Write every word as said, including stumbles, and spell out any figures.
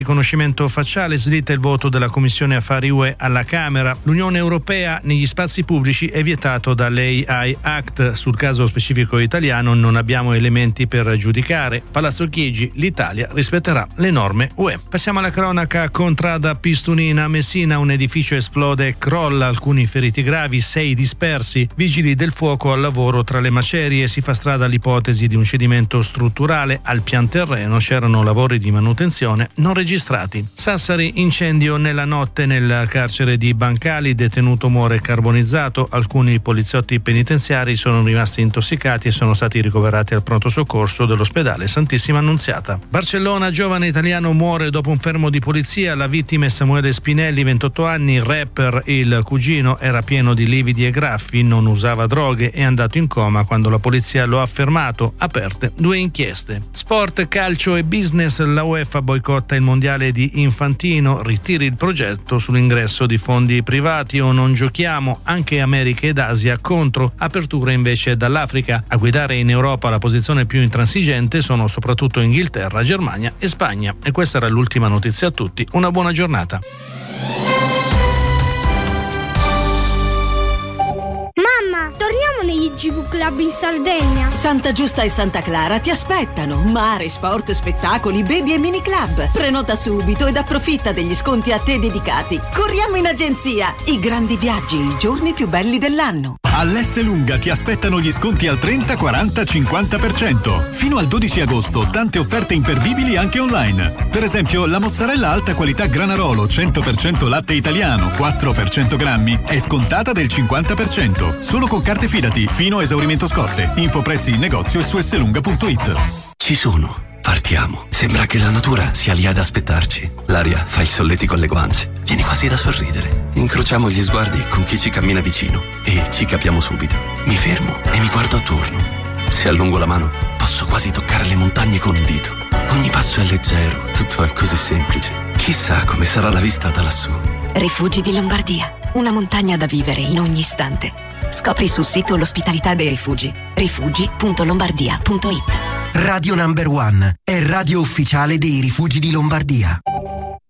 Riconoscimento facciale, slitta il voto della Commissione Affari U E alla Camera. L'Unione Europea negli spazi pubblici è vietato dall'A I Act. Sul caso specifico italiano non abbiamo elementi per giudicare. Palazzo Chigi, l'Italia rispetterà le norme U E. Passiamo alla cronaca. Contrada Pistunina, Messina, un edificio esplode e crolla, alcuni feriti gravi, sei dispersi. Vigili del fuoco al lavoro tra le macerie, si fa strada l'ipotesi di un cedimento strutturale al pian terreno, c'erano lavori di manutenzione non registrati. Registrati. Sassari, incendio nella notte nel carcere di Bancali, detenuto muore carbonizzato, alcuni poliziotti penitenziari sono rimasti intossicati e sono stati ricoverati al pronto soccorso dell'ospedale Santissima Annunziata. Barcellona, giovane italiano muore dopo un fermo di polizia, la vittima è Samuele Spinelli, ventotto anni, rapper, il cugino era pieno di lividi e graffi, non usava droghe, è andato in coma quando la polizia lo ha fermato, aperte due inchieste. Sport, calcio e business, la UEFA boicotta il mondiale di Infantino, ritiri il progetto sull'ingresso di fondi privati o non giochiamo, anche America ed Asia contro, apertura invece dall'Africa. A guidare in Europa la posizione più intransigente sono soprattutto Inghilterra, Germania e Spagna. E questa era l'ultima notizia a tutti, una buona giornata. Mamma, torniamo negli G V Club in Sardegna. Santa Giusta e Santa Clara ti aspettano. Mare, sport, spettacoli, baby e mini club. Prenota subito ed approfitta degli sconti a te dedicati. Corriamo in agenzia. I grandi viaggi, i giorni più belli dell'anno. All'S Lunga ti aspettano gli sconti al trenta, quaranta, cinquanta per cento. Fino al dodici agosto tante offerte imperdibili anche online. Per esempio la mozzarella alta qualità Granarolo cento per cento latte italiano quattro per cento grammi è scontata del cinquanta per cento. Solo con carte Fidati fino a esaurimento scorte. Info prezzi in negozio e su slunga punto it. Ci sono. Partiamo. Sembra che la natura sia lì ad aspettarci. L'aria fa i solletico alle guance. Viene quasi da sorridere. Incrociamo gli sguardi con chi ci cammina vicino e ci capiamo subito. Mi fermo e mi guardo attorno. Se allungo la mano, posso quasi toccare le montagne con un dito. Ogni passo è leggero, tutto è così semplice. Chissà come sarà la vista da lassù. Rifugi di Lombardia. Una montagna da vivere in ogni istante. Scopri sul sito l'ospitalità dei rifugi. rifugi punto lombardia punto it. Radio Number One è radio ufficiale dei Rifugi di Lombardia.